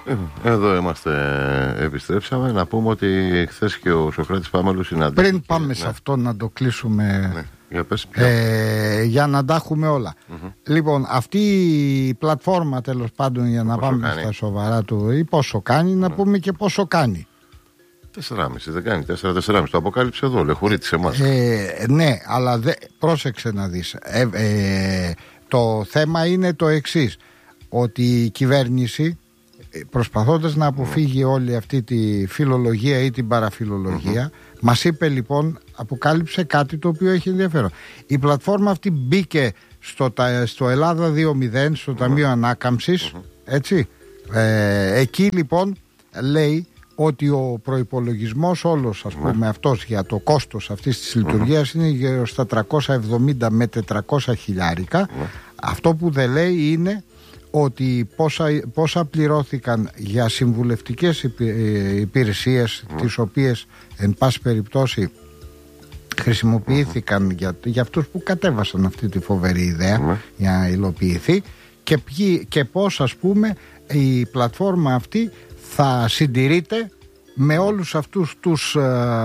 Εδώ είμαστε, επιστρέψαμε. Να πούμε ότι χθες και ο Σωκράτης Πάμελος συναντήθηκε. Πριν πάμε σε αυτό να το κλείσουμε, για να τα έχουμε όλα. Λοιπόν, αυτή η πλατφόρμα, τέλος πάντων, για να πάμε κάνει στα σοβαρά του, ή πόσο κάνει, να πούμε και πόσο κάνει. 4,5, δεν κάνει 4,5. Το αποκάλυψε εδώ, Λεχουρίτης σε εμάς. Ναι, αλλά πρόσεξε να δεις. Το θέμα είναι το εξής, ότι η κυβέρνηση, προσπαθώντας να αποφύγει όλη αυτή τη φιλολογία ή την παραφιλολογία, μας είπε λοιπόν, αποκάλυψε κάτι το οποίο έχει ενδιαφέρον. Η πλατφόρμα αυτή μπήκε στο Ελλάδα 2.0, στο Ταμείο Ανάκαμψης, έτσι. Εκεί λοιπόν λέει ότι ο προϋπολογισμός όλος, ας πούμε, αυτός για το κόστος αυτής της λειτουργίας είναι γύρω στα 370 με 400 χιλιάρικα. Αυτό που δεν λέει είναι ότι πόσα πληρώθηκαν για συμβουλευτικές υπηρεσίες, τις οποίες εν πάση περιπτώσει χρησιμοποιήθηκαν για αυτούς που κατέβασαν αυτή τη φοβερή ιδέα για να υλοποιηθεί, και πώς, ας πούμε, η πλατφόρμα αυτή θα συντηρείται με όλους αυτούς τους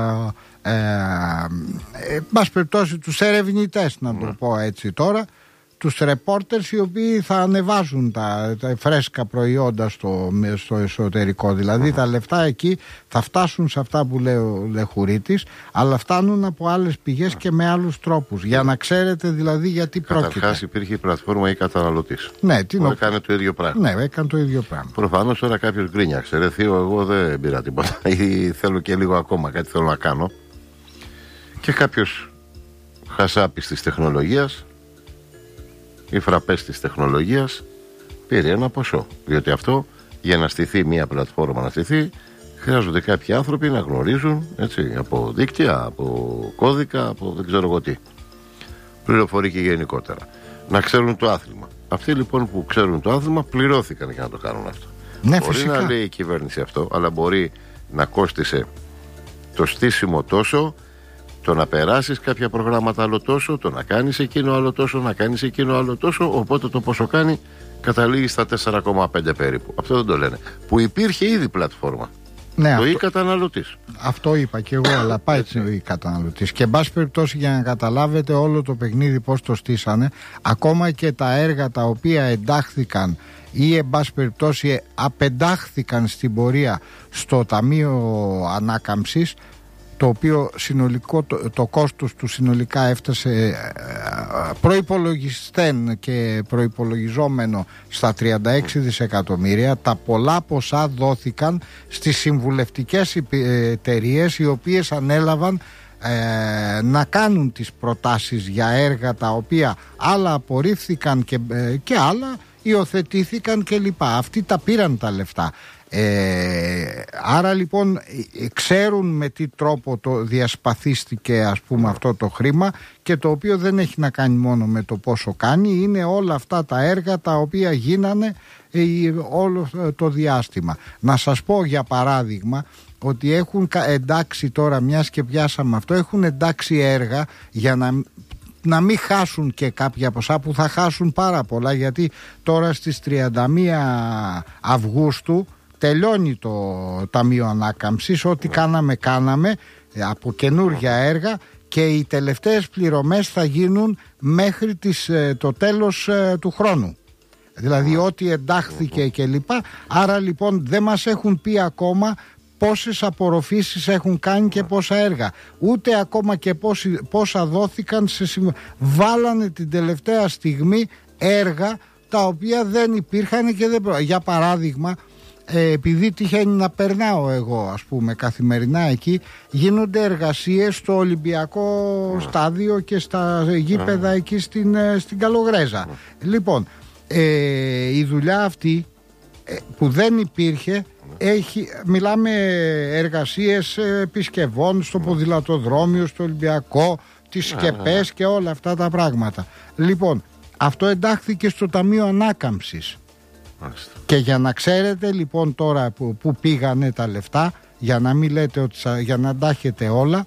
πάση περιπτώσει τους ερευνητές, να το πω έτσι τώρα, τους reporters, οι οποίοι θα ανεβάζουν τα φρέσκα προϊόντα στο εσωτερικό. Δηλαδή τα λεφτά εκεί θα φτάσουν σε αυτά που λέει ο Λεχουρίτης, αλλά φτάνουν από άλλες πηγές και με άλλους τρόπους. Για να ξέρετε δηλαδή γιατί πρόκειται. Καταρχάς υπήρχε η πλατφόρμα ή καταναλωτής. Ναι, έκανε το ίδιο πράγμα. Ναι, έκανε το ίδιο πράγμα. Προφανώς τώρα κάποιος γκρίνιαξε. Ρε Θείο, εγώ δεν πήρα τίποτα. Ή θέλω και λίγο ακόμα, κάτι θέλω να κάνω. Και κάποιος χασάπης της τεχνολογίας ή φραπές της τεχνολογίας πήρε ένα ποσό. Διότι αυτό, για να στηθεί μια πλατφόρμα, να στηθεί, χρειάζονται κάποιοι άνθρωποι να γνωρίζουν, έτσι, από δίκτυα, από κώδικα, από δεν ξέρω εγώ τι, πληροφορική γενικότερα, να ξέρουν το άθλημα. Αυτοί λοιπόν που ξέρουν το άθλημα πληρώθηκαν για να το κάνουν αυτό. Ναι, μπορεί φυσικά να λέει η κυβέρνηση αυτό, αλλά μπορεί να κόστισε το στήσιμο τόσο, το να περάσεις κάποια προγράμματα άλλο τόσο, το να κάνεις εκείνο άλλο τόσο, να κάνεις εκείνο άλλο τόσο, οπότε το πόσο κάνει καταλήγει στα 4,5 περίπου. Αυτό δεν το λένε. Που υπήρχε ήδη πλατφόρμα. Ναι, το e-καταναλωτής. Αυτό είπα και εγώ, αλλά πάει ο e-καταναλωτής. Και εν πάση περιπτώσει, για να καταλάβετε όλο το παιχνίδι πώς το στήσανε, ακόμα και τα έργα τα οποία εντάχθηκαν ή εν πάση περιπτώσει απεντάχθηκαν στην πορεία στο Ταμείο Ανάκαμψης, το οποίο συνολικό, το κόστος του συνολικά έφτασε προϋπολογιστέν και προϋπολογιζόμενο στα 36 δισεκατομμύρια. Τα πολλά ποσά δόθηκαν στις συμβουλευτικές εταιρείες, οι οποίες ανέλαβαν να κάνουν τις προτάσεις για έργα τα οποία άλλα απορρίφθηκαν και άλλα υιοθετήθηκαν κλπ. Αυτοί τα πήραν τα λεφτά. Άρα λοιπόν ξέρουν με τι τρόπο το διασπαθίστηκε, ας πούμε, αυτό το χρήμα, και το οποίο δεν έχει να κάνει μόνο με το πόσο κάνει, είναι όλα αυτά τα έργα τα οποία γίνανε όλο το διάστημα. Να σας πω για παράδειγμα ότι έχουν εντάξει, τώρα μιας και πιάσαμε αυτό, έχουν εντάξει έργα για να μην χάσουν και κάποια ποσά που θα χάσουν πάρα πολλά, γιατί τώρα στις 31 Αυγούστου τελειώνει το Ταμείο Ανάκαμψης. Ό,τι κάναμε από καινούργια έργα, και οι τελευταίες πληρωμές θα γίνουν μέχρι το τέλος του χρόνου. Δηλαδή ό,τι εντάχθηκε κλπ. Άρα λοιπόν δεν μας έχουν πει ακόμα πόσες απορροφήσεις έχουν κάνει και πόσα έργα, ούτε ακόμα και πόσα δόθηκαν βάλανε την τελευταία στιγμή έργα τα οποία δεν υπήρχαν και δεν για παράδειγμα, επειδή τυχαίνει να περνάω εγώ, ας πούμε, καθημερινά εκεί, γίνονται εργασίες στο Ολυμπιακό στάδιο και στα γήπεδα εκεί στην Καλογρέζα. Λοιπόν, η δουλειά αυτή που δεν υπήρχε, μιλάμε εργασίες επισκευών στο ποδηλατοδρόμιο, στο Ολυμπιακό, τις σκεπές και όλα αυτά τα πράγματα. Λοιπόν, αυτό εντάχθηκε στο Ταμείο Ανάκαμψης. Και για να ξέρετε λοιπόν τώρα που πήγανε τα λεφτά, για να μην λέτε ότι για να τα έχετε όλα,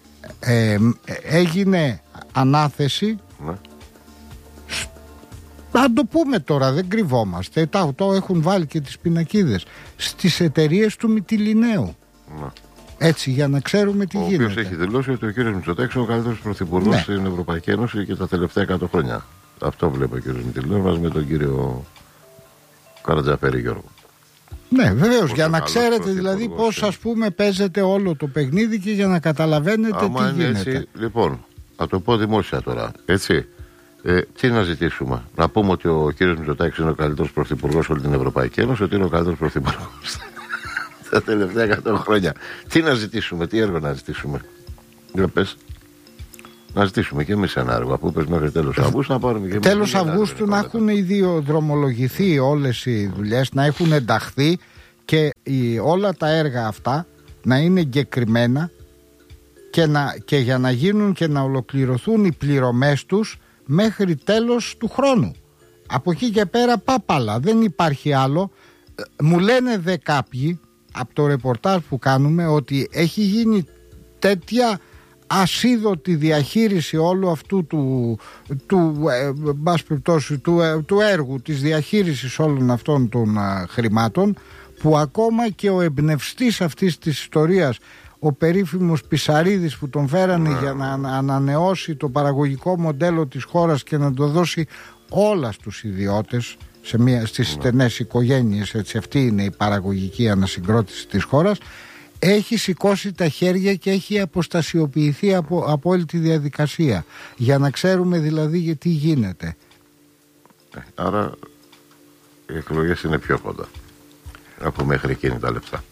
έγινε ανάθεση Αν το πούμε τώρα, δεν κρυβόμαστε. Το έχουν βάλει και τις πινακίδες στις εταιρείες του Μυτιληναίου. Έτσι, για να ξέρουμε τι γίνεται. Ο οποίος έχει δηλώσει ότι ο κύριος Μητσοτάκης είναι ο καλύτερος πρωθυπουργός στην Ευρωπαϊκή Ένωση και τα τελευταία 100 χρόνια. Αυτό βλέπει ο κύριος Μυτιληναίου μαζί με τον κύριο Καρατζαφέρη Γιώργο. Ναι, βεβαίως, για να ξέρετε δηλαδή πώς, ας πούμε, παίζεται όλο το παιχνίδι και για να καταλαβαίνετε τι γίνεται. Έτσι, λοιπόν, θα το πω δημόσια τώρα. Έτσι. Τι να ζητήσουμε? Να πούμε ότι ο κύριος Μητσοτάκης είναι ο καλύτερος πρωθυπουργός όλη την Ευρωπαϊκή Ένωση, ότι είναι ο καλύτερος πρωθυπουργός τα τελευταία 100 χρόνια. Τι να ζητήσουμε, τι έργο να ζητήσουμε? Για πες. Να ζητήσουμε και εμείς ένα έργο. Αφού πες μέχρι τέλος Αυγούστου να πάρουμε και τέλος Αυγούστου να έχουν ήδη δρομολογηθεί όλες οι δουλειές, να έχουν ενταχθεί και όλα τα έργα αυτά να είναι εγκεκριμένα και για να γίνουν και να ολοκληρωθούν οι πληρωμές τους μέχρι τέλος του χρόνου. Από εκεί και πέρα πάπαλα, δεν υπάρχει άλλο. Μου λένε δε κάποιοι από το ρεπορτάζ που κάνουμε ότι έχει γίνει τέτοια ασίδωτη διαχείριση όλου αυτού του έργου, της διαχείρισης όλων αυτών των χρημάτων, που ακόμα και ο εμπνευστής αυτής της ιστορίας, ο περίφημος Πισαρίδης που τον φέρανε για να ανανεώσει το παραγωγικό μοντέλο της χώρας και να το δώσει όλα στους ιδιώτες, στις στενές οικογένειες, έτσι, αυτή είναι η παραγωγική ανασυγκρότηση της χώρας, έχει σηκώσει τα χέρια και έχει αποστασιοποιηθεί από όλη τη διαδικασία, για να ξέρουμε δηλαδή γιατί γίνεται. Άρα οι εκλογές είναι πιο κοντά από μέχρι εκείνη τα λεπτά.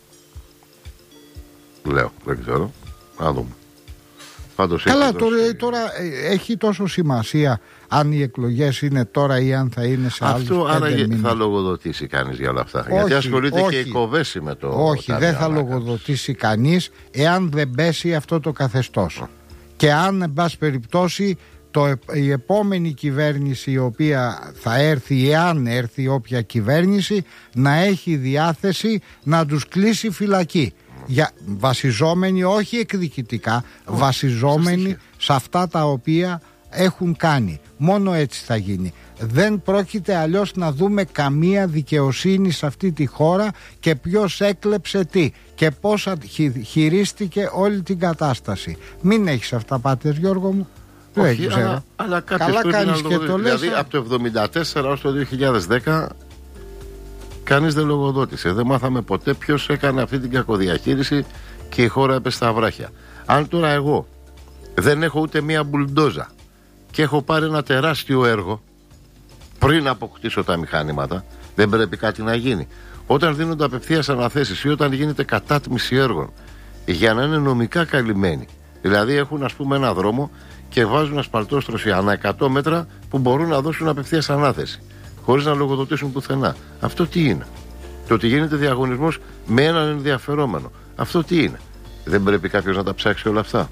Λέω, δεν ξέρω. Να δούμε. Πάντως καλά, τώρα έχει τόσο σημασία αν οι εκλογές είναι τώρα ή αν θα είναι σε άλλους 5 μήνες. Αυτό άρα θα λογοδοτήσει κανείς για όλα αυτά? Γιατί ασχολείται και η Κοβέση με το... Όχι, δεν θα λογοδοτήσει κανείς εάν δεν πέσει αυτό το καθεστώς. Και αν, εν πάση περιπτώσει, η επόμενη κυβέρνηση η οποία θα έρθει, εάν έρθει όποια κυβέρνηση, να έχει διάθεση να τους κλείσει φυλακή. Βασιζόμενοι όχι εκδικητικά, βασιζόμενοι σε αυτά τα οποία έχουν κάνει. Μόνο έτσι θα γίνει. Δεν πρόκειται αλλιώς να δούμε καμία δικαιοσύνη σε αυτή τη χώρα και ποιος έκλεψε τι και πώς χειρίστηκε όλη την κατάσταση. Μην έχεις αυταπάτες, Γιώργο μου. Όχι, αλλά καλά κάνεις και το λες. Δηλαδή από το 1974 ως το 2010 κανείς δεν λογοδότησε. Δεν μάθαμε ποτέ ποιος έκανε αυτή την κακοδιαχείριση και η χώρα έπεσε στα βράχια. Αν τώρα εγώ δεν έχω ούτε μία μπουλντόζα και έχω πάρει ένα τεράστιο έργο πριν αποκτήσω τα μηχανήματα, δεν πρέπει κάτι να γίνει? Όταν δίνονται απευθείας αναθέσεις ή όταν γίνεται κατάτμιση έργων για να είναι νομικά καλυμμένοι, δηλαδή έχουν, ας πούμε, ένα δρόμο και βάζουν ασφαλτόστρωση ανά 100 μέτρα που μπορούν να δώσουν απευθείας ανάθεση χωρίς να λογοδοτήσουν πουθενά. Αυτό τι είναι? Το ότι γίνεται διαγωνισμός με έναν ενδιαφερόμενο, αυτό τι είναι? Δεν πρέπει κάποιος να τα ψάξει όλα αυτά?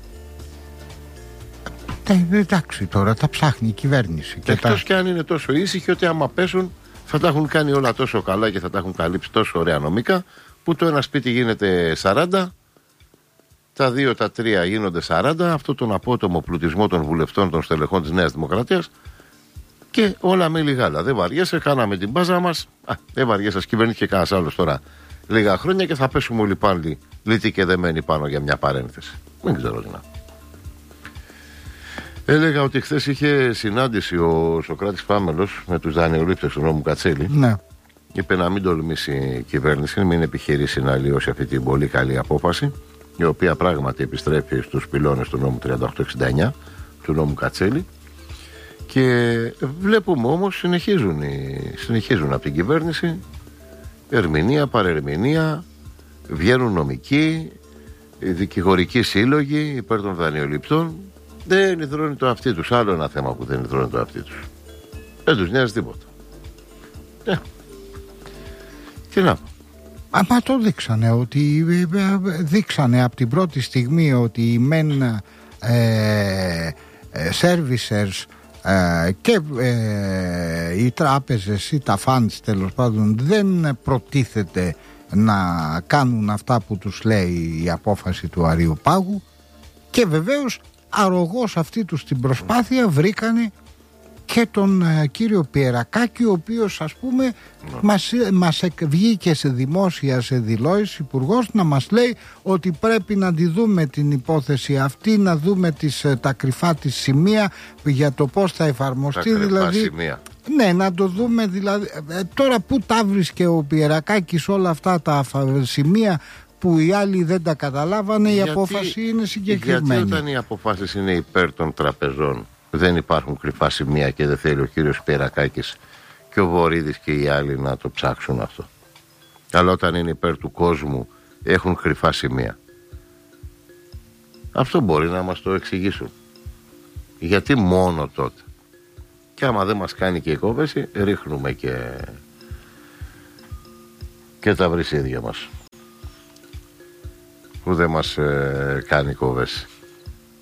Εντάξει, τώρα τα ψάχνει η κυβέρνηση. Εκτός και αν είναι τόσο ήσυχοι ότι άμα πέσουν θα τα έχουν κάνει όλα τόσο καλά και θα τα έχουν καλύψει τόσο ωραία νομικά, που το ένα σπίτι γίνεται 40, τα 2 τα 3 γίνονται 40, αυτό τον απότομο πλουτισμό των βουλευτών, των στελεχών της Νέας Δημοκρατίας, και όλα με λιγάλα. Δεν βαριέσαι, κάναμε την μπάζα μας. Δεν βαριέσαι, κυβερνήθηκε κανένας άλλος τώρα λίγα χρόνια και θα πέσουμε όλοι πάλι λύτοι και δεμένοι πάνω για μια παρένθεση. Δεν ξέρω τι να. Έλεγα ότι χθες είχε συνάντηση ο Σωκράτης Πάμελος με τους δανειολήπτες του νόμου Κατσέλη. Ναι. Είπε να μην τολμήσει η κυβέρνηση, μην επιχειρήσει να αλλοιώσει αυτή την πολύ καλή απόφαση, η οποία πράγματι επιστρέφει στους πυλώνες του νόμου 3869, του νόμου Κατσέλη. Και βλέπουμε όμως συνεχίζουν από την κυβέρνηση ερμηνεία, παρερμηνεία, βγαίνουν νομικοί, δικηγορικοί σύλλογοι υπέρ των δανειοληπτών. Δεν ιδρώνει το αυτί τους. Άλλο ένα θέμα που δεν ιδρώνει το αυτί τους. Δεν τους νοιάζει τίποτα. Τι να πω. Μα το δείξανε από την πρώτη στιγμή ότι οι μεν servicers και οι τράπεζες ή τα funds, τέλος πάντων, δεν προτίθεται να κάνουν αυτά που τους λέει η απόφαση του Αριοπάγου, και βεβαίως αρρωγώς αυτοί τους την προσπάθεια βρήκανε και τον κύριο Πιερακάκη, ο οποίος ας πούμε μας βγήκε σε δημόσια, σε δηλώσεις, υπουργός, να μας λέει ότι πρέπει να τη δούμε την υπόθεση αυτή, να δούμε τα κρυφά της σημεία για το πώς θα εφαρμοστεί, τα δηλαδή σημεία. Ναι, να το δούμε δηλαδή. Τώρα που τα βρίσκε ο Πιερακάκης όλα αυτά τα σημεία που οι άλλοι δεν τα καταλάβανε? Η απόφαση είναι συγκεκριμένη. Γιατί όταν οι αποφάσεις είναι υπέρ των τραπεζών δεν υπάρχουν κρυφά σημεία και δεν θέλει ο κύριος Πιερακάκης και ο Βορίδης και οι άλλοι να το ψάξουν αυτό? Αλλά όταν είναι υπέρ του κόσμου έχουν κρυφά σημεία. Αυτό μπορεί να μας το εξηγήσουν. Γιατί μόνο τότε? Και άμα δεν μας κάνει και η κόβεση, ρίχνουμε και τα βρυσίδια μας που δεν μας κάνει κόβεση.